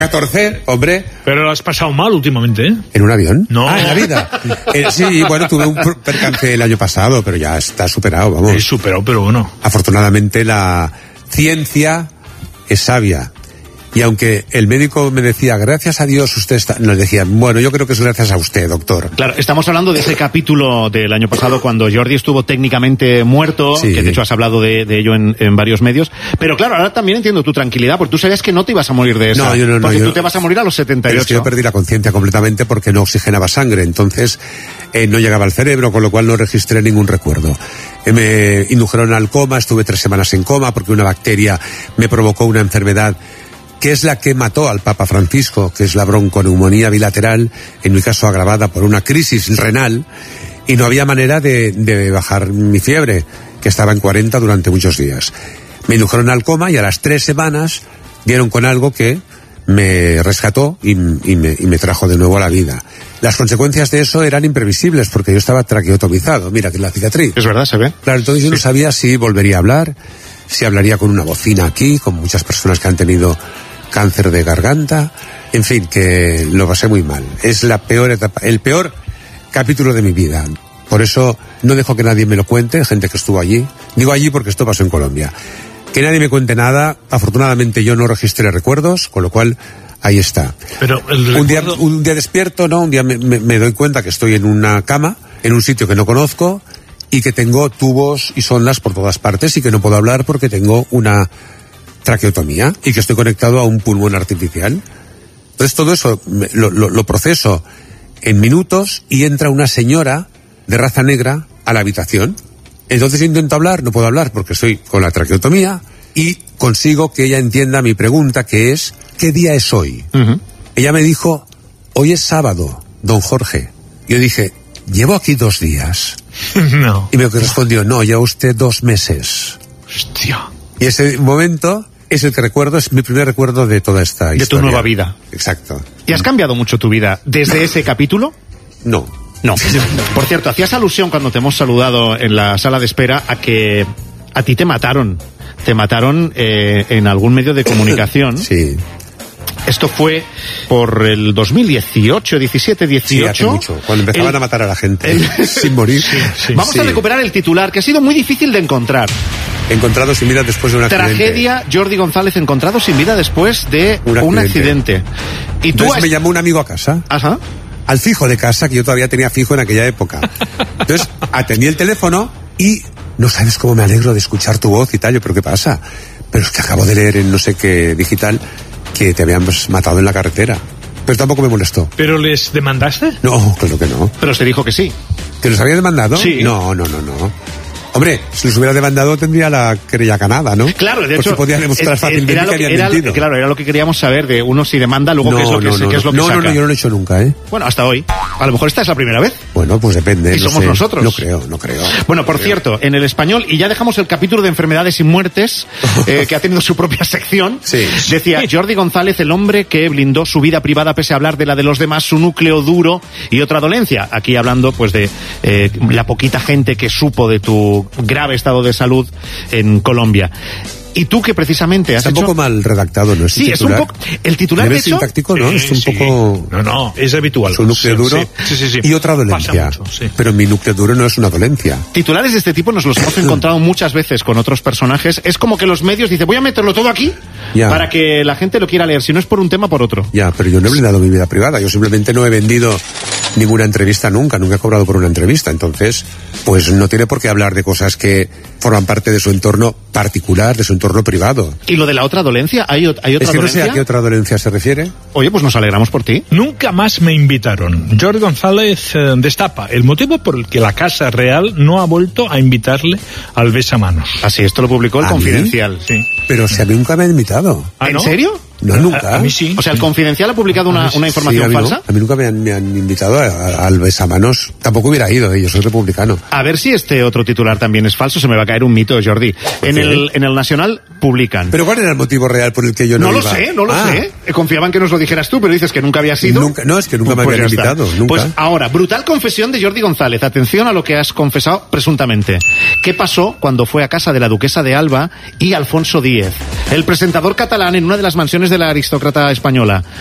14, hombre. Pero lo has pasado mal últimamente, ¿eh? ¿En un avión? No. En la vida. Sí, bueno, tuve un percance el año pasado, pero ya está superado, vamos. Sí, superado, pero bueno. Afortunadamente la ciencia es sabia. Y aunque el médico me decía, gracias a Dios usted está... Nos decían, bueno, yo creo que es gracias a usted, doctor. Claro, estamos hablando de ese capítulo del año pasado cuando Jordi estuvo técnicamente muerto, sí. Que de hecho has hablado de ello en varios medios. Pero claro, ahora también entiendo tu tranquilidad, porque tú sabías que no te ibas a morir de eso. No, yo no. Porque tú te vas a morir a los 78. Pero es que yo perdí la conciencia completamente porque no oxigenaba sangre, entonces no llegaba al cerebro, con lo cual no registré ningún recuerdo. Me indujeron al coma, estuve 3 semanas en coma porque una bacteria me provocó una enfermedad que es la que mató al Papa Francisco, que es la bronconeumonía bilateral, en mi caso agravada por una crisis renal, y no había manera de bajar mi fiebre, que estaba en 40 durante muchos días. Me indujeron al coma y a las 3 semanas dieron con algo que me rescató y me trajo de nuevo a la vida. Las consecuencias de eso eran imprevisibles porque yo estaba traqueotomizado, mira que es la cicatriz. Es verdad, se ve. Claro, entonces yo no sabía si volvería a hablar, si hablaría con una bocina aquí, con muchas personas que han tenido cáncer de garganta, en fin, que lo pasé muy mal. Es la peor etapa, el peor capítulo de mi vida. Por eso no dejo que nadie me lo cuente, gente que estuvo allí. Digo allí porque esto pasó en Colombia. Que nadie me cuente nada. Afortunadamente yo no registré recuerdos, con lo cual ahí está. Pero un día despierto, ¿no? Un día me doy cuenta que estoy en una cama, en un sitio que no conozco, y que tengo tubos y sondas por todas partes y que no puedo hablar porque tengo una traqueotomía y que estoy conectado a un pulmón artificial. Entonces todo eso lo proceso en minutos y entra una señora de raza negra a la habitación. Entonces intento hablar, no puedo hablar porque estoy con la traqueotomía y consigo que ella entienda mi pregunta, que es ¿qué día es hoy? Uh-huh. Ella me dijo, hoy es sábado, don Jorge. Yo dije, llevo aquí 2 días. No. Y me respondió, no, lleva usted 2 meses. Hostia. Y ese momento es el que recuerdo, es mi primer recuerdo de toda esta historia. De tu nueva vida. Exacto. ¿Y has cambiado mucho tu vida desde ese capítulo? No. No. Por cierto, hacías alusión cuando te hemos saludado en la sala de espera a que a ti te mataron. Te mataron en algún medio de comunicación. Sí. Esto fue por el 2018, 17, 18. Sí, hace mucho, cuando empezaban a matar a la gente sin morir. Sí. Vamos a recuperar el titular, que ha sido muy difícil de encontrar. Encontrado sin vida después de un accidente. Tragedia, Jordi González encontrado sin vida después de un accidente. Y tú me llamó un amigo a casa. Ajá. Al fijo de casa, que yo todavía tenía fijo en aquella época. Entonces, atendí el teléfono y no sabes cómo me alegro de escuchar tu voz y tal. Yo, ¿pero qué pasa? Pero es que acabo de leer en no sé qué digital que te habían matado en la carretera. Pero tampoco me molestó. ¿Pero les demandaste? No, claro que no. Pero se dijo que sí. ¿Que los había demandado? Sí. No. Hombre, si los hubiera demandado tendría la querella ganada, ¿no? Claro, de hecho... Porque podían demostrar fácilmente que habían mentido. Claro, era lo que queríamos saber de uno si demanda, luego qué es lo que saca. No, yo no lo he hecho nunca, ¿eh? Bueno, hasta hoy. A lo mejor esta es la primera vez. Bueno, pues depende. Y somos nosotros. No creo. Bueno, por cierto, en El Español, y ya dejamos el capítulo de enfermedades y muertes, que ha tenido su propia sección, sí. Decía Jordi González, el hombre que blindó su vida privada pese a hablar de la de los demás, su núcleo duro y otra dolencia. Aquí hablando, pues, de la poquita gente que supo de tu grave estado de salud en Colombia. Y tú que precisamente has Está un poco mal redactado, ¿no? Sí, es un poco... El titular de hecho... sintáctico, ¿no? Es un poco... No, es habitual. Su núcleo duro sí. Y otra dolencia. Mucho, sí. Pero mi núcleo duro no es una dolencia. Titulares de este tipo nos los hemos encontrado muchas veces con otros personajes. Es como que los medios dicen, voy a meterlo todo aquí para que la gente lo quiera leer. Si no es por un tema, por otro. Ya, pero yo no he blindado mi vida privada. Yo simplemente no he vendido ninguna entrevista nunca he cobrado por una entrevista. Entonces, pues no tiene por qué hablar de cosas que forman parte de su entorno particular, de su entorno privado. ¿Y lo de la otra dolencia? ¿Hay otra dolencia? Es que no dolencia? sé a qué otra dolencia se refiere. Oye, pues nos alegramos por ti. Nunca más me invitaron. Jordi González destapa el motivo por el que la Casa Real no ha vuelto a invitarle al besamanos. Así, esto lo publicó el Confidencial. Sí. Pero si a mí nunca me han invitado. ¿En serio? No, nunca. A mí sí. O sea, el Confidencial ha publicado una información falsa. No. A mí nunca me han invitado al besamanos. Tampoco hubiera ido, yo soy republicano. A ver si este otro titular también es falso, se me va a caer un mito, Jordi. En en el Nacional publican. ¿Pero cuál era el motivo real por el que yo no iba? No lo sé. Confiaba en que nos lo dijeras tú, pero dices que nunca habías ido. No, es que nunca me habían invitado. Nunca. Pues ahora, brutal confesión de Jordi González. Atención a lo que has confesado presuntamente. ¿Qué pasó cuando fue a casa de la duquesa de Alba y Alfonso X, el presentador catalán, en una de las mansiones de la aristócrata española?